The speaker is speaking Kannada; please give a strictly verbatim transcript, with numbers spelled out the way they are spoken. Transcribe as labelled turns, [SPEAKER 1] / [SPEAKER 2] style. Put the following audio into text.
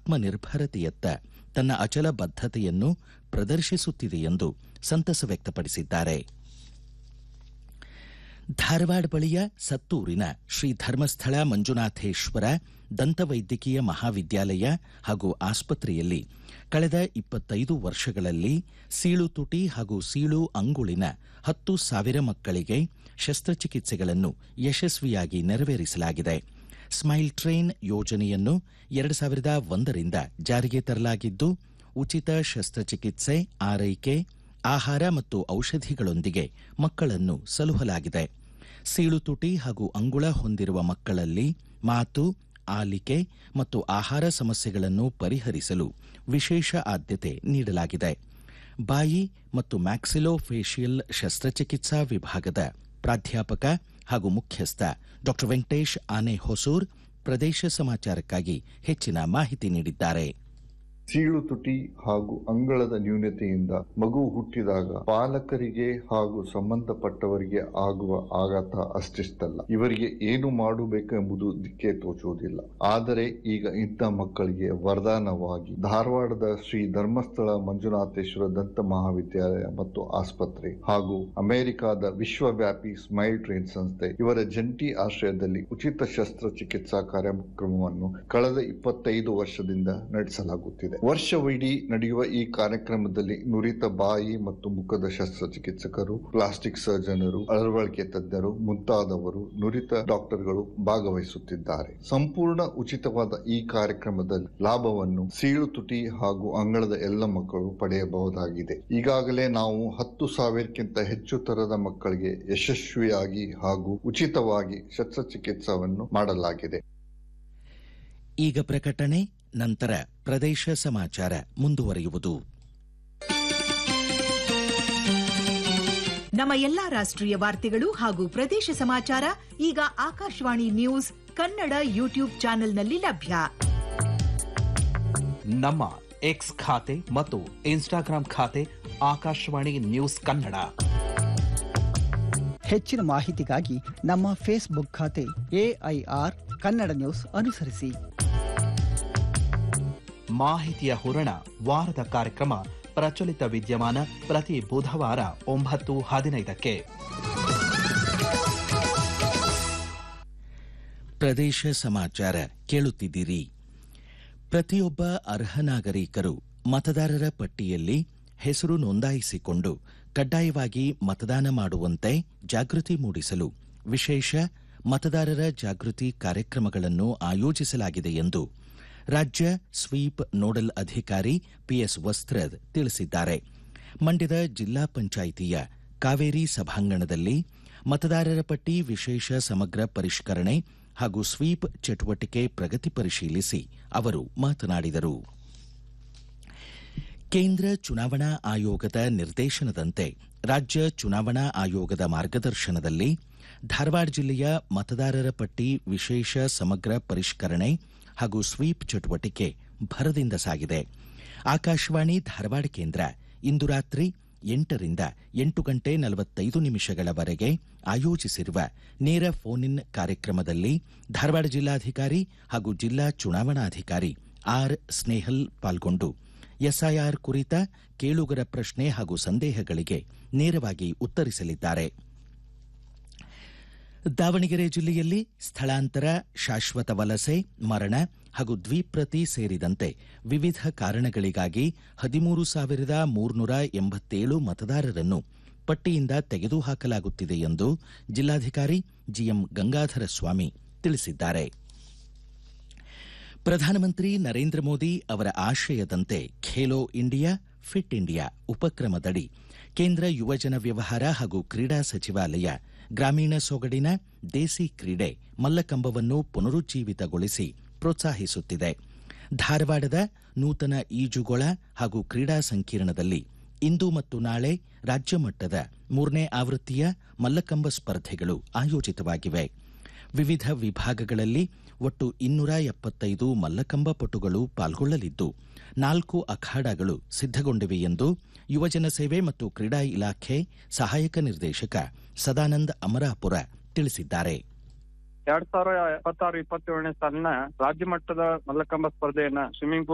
[SPEAKER 1] ಆತ್ಮನಿರ್ಭರತೆಯತ್ತ ತನ್ನ ಅಚಲ ಬದ್ಧತೆಯನ್ನು ಪ್ರದರ್ಶಿಸುತ್ತಿದೆ ಎಂದು ಸಂತಸ ವ್ಯಕ್ತಪಡಿಸಿದ್ದಾರೆ. ಧಾರವಾಡ ಬಳಿಯ ಸತ್ತೂರಿನ ಶ್ರೀ ಧರ್ಮಸ್ಥಳ ಮಂಜುನಾಥೇಶ್ವರ ದಂತವೈದ್ಯಕೀಯ ಮಹಾವಿದ್ಯಾಲಯ ಹಾಗೂ ಆಸ್ಪತ್ರೆಯಲ್ಲಿ ಕಳೆದ ಇಪ್ಪತ್ತೈದು ವರ್ಷಗಳಲ್ಲಿ ಸೀಳು ತುಟಿ ಹಾಗೂ ಸೀಳು ಅಂಗುಳಿನ ಹತ್ತು ಸಾವಿರ ಮಕ್ಕಳಿಗೆ ಶಸ್ತ್ರಚಿಕಿತ್ಸೆಗಳನ್ನು ಯಶಸ್ವಿಯಾಗಿ ನೆರವೇರಿಸಲಾಗಿದೆ. ಸ್ಮೈಲ್ ಟ್ರೈನ್ ಯೋಜನೆಯನ್ನು ಎರಡು ಸಾವಿರದ ಒಂದರಿಂದ ಜಾರಿಗೆ ತರಲಾಗಿದ್ದು, ಉಚಿತ ಶಸ್ತ್ರಚಿಕಿತ್ಸೆ, ಆರೈಕೆ, ಆಹಾರ ಮತ್ತು ಔಷಧಿಗಳೊಂದಿಗೆ ಮಕ್ಕಳನ್ನು ಸಲುಹಲಾಗಿದೆ. ಸೀಳು ತುಟಿ ಹಾಗೂ ಅಂಗುಳ ಹೊಂದಿರುವ ಮಕ್ಕಳಲ್ಲಿ ಮಾತು, ಆಲಿಕೆ ಮತ್ತು ಆಹಾರ ಸಮಸ್ಯೆಗಳನ್ನು ಪರಿಹರಿಸಲು ವಿಶೇಷ ಆದ್ಯತೆ ನೀಡಲಾಗಿದೆ. ಬಾಯಿ ಮತ್ತು ಮ್ಯಾಕ್ಸಿಲೋಫೇಶಿಯಲ್ ಶಸ್ತ್ರಚಿಕಿತ್ಸಾ ವಿಭಾಗದ ಪ್ರಾಧ್ಯಾಪಕ ಹಾಗೂ ಮುಖ್ಯಸ್ಥ ಡಾ ವೆಂಕಟೇಶ್ ಆನೆ ಹೊಸೂರ್ ಪ್ರದೇಶ ಸಮಾಚಾರಕ್ಕಾಗಿ ಹೆಚ್ಚಿನ ಮಾಹಿತಿ ನೀಡಿದ್ದಾರೆ.
[SPEAKER 2] ಸೀಳು ತುಟಿ ಹಾಗೂ ಅಂಗಳದ ನ್ಯೂನತೆಯಿಂದ ಮಗು ಹುಟ್ಟಿದಾಗ ಪಾಲಕರಿಗೆ ಹಾಗೂ ಸಂಬಂಧಪಟ್ಟವರಿಗೆ ಆಗುವ ಆಘಾತ ಅಷ್ಟಿಷ್ಟಲ್ಲ. ಇವರಿಗೆ ಏನು ಮಾಡಬೇಕೆಂಬುದು ದಿಕ್ಕೆ ತೋಚುವುದಿಲ್ಲ. ಆದರೆ ಈಗ ಇಂಥ ಮಕ್ಕಳಿಗೆ ವರದಾನವಾಗಿ ಧಾರವಾಡದ ಶ್ರೀ ಧರ್ಮಸ್ಥಳ ಮಂಜುನಾಥೇಶ್ವರ ದಂತ ಮಹಾವಿದ್ಯಾಲಯ ಮತ್ತು ಆಸ್ಪತ್ರೆ ಹಾಗೂ ಅಮೆರಿಕಾದ ವಿಶ್ವವ್ಯಾಪಿ ಸ್ಮೈಲ್ ಟ್ರೈನ್ ಸಂಸ್ಥೆ ಇವರ ಜಂಟಿ ಆಶ್ರಯದಲ್ಲಿ ಉಚಿತ ಶಸ್ತ್ರಚಿಕಿತ್ಸಾ ಕಾರ್ಯಕ್ರಮವನ್ನು ಕಳೆದ ಇಪ್ಪತ್ತೈದು ವರ್ಷದಿಂದ ನಡೆಸಲಾಗುತ್ತಿದೆ. ವರ್ಷವಿಡೀ ನಡೆಯುವ ಈ ಕಾರ್ಯಕ್ರಮದಲ್ಲಿ ನುರಿತ ಬಾಯಿ ಮತ್ತು ಮುಖದ ಶಸ್ತ್ರಚಿಕಿತ್ಸಕರು, ಪ್ಲಾಸ್ಟಿಕ್ ಸರ್ಜನರು, ಅಳವಡಿಕೆ ತಜ್ಞರು ಮುಂತಾದವರು ನುರಿತ ಡಾಕ್ಟರ್ಗಳು ಭಾಗವಹಿಸುತ್ತಿದ್ದಾರೆ. ಸಂಪೂರ್ಣ ಉಚಿತವಾದ ಈ ಕಾರ್ಯಕ್ರಮದಲ್ಲಿ ಲಾಭವನ್ನು ಸೀಳು ತುಟಿ ಹಾಗೂ ಅಂಗಳದ ಎಲ್ಲ ಮಕ್ಕಳು ಪಡೆಯಬಹುದಾಗಿದೆ. ಈಗಾಗಲೇ ನಾವು ಹತ್ತು ಸಾವಿರಕ್ಕಿಂತ ಹೆಚ್ಚು ತರದ ಮಕ್ಕಳಿಗೆ ಯಶಸ್ವಿಯಾಗಿ ಹಾಗೂ ಉಚಿತವಾಗಿ ಶಸ್ತ್ರಚಿಕಿತ್ಸೆಯನ್ನು ಮಾಡಲಾಗಿದೆ.
[SPEAKER 1] ಈಗ ಪ್ರಕಟಣೆ, ನಂತರ ಪ್ರದೇಶ ಸಮಾಚಾರ ಮುಂದುವರಿಯುವುದು.
[SPEAKER 3] ನಮ್ಮ ಎಲ್ಲಾ ರಾಷ್ಟ್ರೀಯ ವಾರ್ತೆಗಳು ಹಾಗೂ ಪ್ರದೇಶ ಸಮಾಚಾರ ಈಗ ಆಕಾಶವಾಣಿ ನ್ಯೂಸ್ ಕನ್ನಡ ಯೂಟ್ಯೂಬ್ ಚಾನೆಲ್ನಲ್ಲಿ ಲಭ್ಯ.
[SPEAKER 4] ನಮ್ಮ ಎಕ್ಸ್ ಖಾತೆ ಮತ್ತು ಇನ್ಸ್ಟಾಗ್ರಾಂ ಖಾತೆ ಆಕಾಶವಾಣಿ ನ್ಯೂಸ್ ಕನ್ನಡ.
[SPEAKER 5] ಹೆಚ್ಚಿನ ಮಾಹಿತಿಗಾಗಿ ನಮ್ಮ ಫೇಸ್ಬುಕ್ ಖಾತೆ ಎಐಆರ್ ಕನ್ನಡ ನ್ಯೂಸ್ ಅನುಸರಿಸಿ.
[SPEAKER 4] ಮಾಹಿತಿಯ ಹೂರಣ ವಾರದ ಕಾರ್ಯಕ್ರಮ ಪ್ರಚಲಿತ ವಿದ್ಯಮಾನ ಪ್ರತಿ ಬುಧವಾರ ಒಂಬತ್ತು ಹದಿನೈದಕ್ಕೆ.
[SPEAKER 1] ಪ್ರದೇಶ ಸಮಾಚಾರ ಕೇಳುತ್ತಿದ್ದೀರಿ. ಪ್ರತಿಯೊಬ್ಬ ಅರ್ಹ ನಾಗರಿಕರು ಮತದಾರರ ಪಟ್ಟಿಯಲ್ಲಿ ಹೆಸರು ನೋಂದಾಯಿಸಿಕೊಂಡು ಕಡ್ಡಾಯವಾಗಿ ಮತದಾನ ಮಾಡುವಂತೆ ಜಾಗೃತಿ ಮೂಡಿಸಲು ವಿಶೇಷ ಮತದಾರರ ಜಾಗೃತಿ ಕಾರ್ಯಕ್ರಮಗಳನ್ನು ಆಯೋಜಿಸಲಾಗಿದೆ ಎಂದು ರಾಜ್ಯ ಸ್ವೀಪ್ ನೋಡಲ್ ಅಧಿಕಾರಿ ಪಿಎಸ್ ವಸ್ತ್ರದ್ ತಿಳಿಸಿದ್ದಾರೆ. ಮಂಡ್ಯದ ಜಿಲ್ಲಾ ಪಂಚಾಯಿತಿಯ ಕಾವೇರಿ ಸಭಾಂಗಣದಲ್ಲಿ ಮತದಾರರ ಪಟ್ಟಿ ವಿಶೇಷ ಸಮಗ್ರ ಪರಿಷ್ಕರಣೆ ಹಾಗೂ ಸ್ವೀಪ್ ಚಟುವಟಿಕೆ ಪ್ರಗತಿ ಪರಿಶೀಲಿಸಿ ಅವರು ಮಾತನಾಡಿದರು. ಕೇಂದ್ರ ಚುನಾವಣಾ ಆಯೋಗದ ನಿರ್ದೇಶನದಂತೆ ರಾಜ್ಯ ಚುನಾವಣಾ ಆಯೋಗದ ಮಾರ್ಗದರ್ಶನದಲ್ಲಿ ಧಾರವಾಡ ಜಿಲ್ಲೆಯ ಮತದಾರರ ಪಟ್ಟಿ ವಿಶೇಷ ಸಮಗ್ರ ಪರಿಷ್ಕರಣೆ ಹಾಗೂ ಸ್ವೀಪ್ ಚಟುವಟಿಕೆ ಭರದಿಂದ ಸಾಗಿದೆ. ಆಕಾಶವಾಣಿ ಧಾರವಾಡ ಕೇಂದ್ರ ಇಂದು ರಾತ್ರಿ ಎಂಟರಿಂದ ಎಂಟು ಗಂಟೆ ನಲವತ್ತೈದು ನಿಮಿಷಗಳವರೆಗೆ ಆಯೋಜಿಸಿರುವ ನೇರ ಫೋನ್ ಇನ್ ಕಾರ್ಯಕ್ರಮದಲ್ಲಿ ಧಾರವಾಡ ಜಿಲ್ಲಾಧಿಕಾರಿ ಹಾಗೂ ಜಿಲ್ಲಾ ಚುನಾವಣಾಧಿಕಾರಿ ಆರ್ ಸ್ನೇಹಲ್ ಪಾಲ್ಗೊಂಡು ಎಸ್ಐಆರ್ ಕುರಿತ ಕೇಳುಗರ ಪ್ರಶ್ನೆ ಹಾಗೂ ಸಂದೇಹಗಳಿಗೆ ನೇರವಾಗಿ ಉತ್ತರಿಸಲಿದ್ದಾರೆ. ದಾವಣಗೆರೆ ಜಿಲ್ಲೆಯಲ್ಲಿ ಸ್ಥಳಾಂತರ, ಶಾಶ್ವತ ವಲಸೆ, ಮರಣ ಹಾಗೂ ದ್ವಿಪ್ರತಿ ಸೇರಿದಂತೆ ವಿವಿಧ ಕಾರಣಗಳಿಗಾಗಿ ಹದಿಮೂರು ಸಾವಿರದ ಮೂರ್ನೂರ ಎಂಬತ್ತೇಳು ಮತದಾರರನ್ನು ಪಟ್ಟಿಯಿಂದ ತೆಗೆದುಹಾಕಲಾಗುತ್ತಿದೆ ಎಂದು ಜಿಲ್ಲಾಧಿಕಾರಿ ಜಿಎಂ ಗಂಗಾಧರ ಸ್ವಾಮಿ ತಿಳಿಸಿದ್ದಾರೆ. ಪ್ರಧಾನಮಂತ್ರಿ ನರೇಂದ್ರ ಮೋದಿ ಅವರ ಆಶಯದಂತೆ ಖೇಲೋ ಇಂಡಿಯಾ ಫಿಟ್ ಇಂಡಿಯಾ ಉಪಕ್ರಮದಡಿ ಕೇಂದ್ರ ಯುವಜನ ವ್ಯವಹಾರ ಹಾಗೂ ಕ್ರೀಡಾ ಸಚಿವಾಲಯ ಗ್ರಾಮೀಣ ಸೊಗಡಿನ ದೇಸಿ ಕ್ರೀಡೆ ಮಲ್ಲಕಂಬವನ್ನು ಪುನರುಜ್ಜೀವಿತಗೊಳಿಸಿ ಪ್ರೋತ್ಸಾಹಿಸುತ್ತಿದೆ. ಧಾರವಾಡದ ನೂತನ ಈಜುಗೊಳ ಹಾಗೂ ಕ್ರೀಡಾ ಸಂಕೀರ್ಣದಲ್ಲಿ ಇಂದು ಮತ್ತು ನಾಳೆ ರಾಜ್ಯ ಮಟ್ಟದ ಮೂರನೇ ಆವೃತ್ತಿಯ ಮಲ್ಲಕಂಬ ಸ್ಪರ್ಧೆಗಳು ಆಯೋಜಿತವಾಗಿವೆ. ವಿವಿಧ ವಿಭಾಗಗಳಲ್ಲಿ ಒಟ್ಟು ಇನ್ನೂರ ಎಪ್ಪತ್ತೈದು ಮಲ್ಲಕಂಬ ಪಟುಗಳು ಪಾಲ್ಗೊಳ್ಳಲಿದ್ದು ನಾಲ್ಕು ಅಖಾಡಗಳು ಸಿದ್ಧಗೊಂಡಿವೆ ಎಂದು ಯುವಜನ ಸೇವೆ ಮತ್ತು ಕ್ರೀಡಾ ಇಲಾಖೆ ಸಹಾಯಕ ನಿರ್ದೇಶಕ ಸದಾನಂದ ಅಮರಾಪುರ ತಿಳಿಸಿದ್ದಾರೆ.
[SPEAKER 6] ಎರಡ್ ಸಾವಿರದ ಇಪ್ಪತ್ತಾರು ಇಪ್ಪತ್ತೇಳನೇ ಸಾಲಿನ ರಾಜ್ಯ ಮಟ್ಟದ ಮಲ್ಲಕಂಬ ಸ್ಪರ್ಧೆಯನ್ನ ಸ್ವಿಮ್ಮಿಂಗ್